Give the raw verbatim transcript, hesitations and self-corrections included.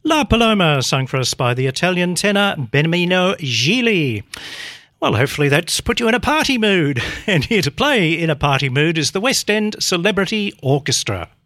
La Paloma, sung for us by the Italian tenor Beniamino Gigli. Well, hopefully that's put you in a party mood. And here to play in a party mood is the West End Celebrity Orchestra.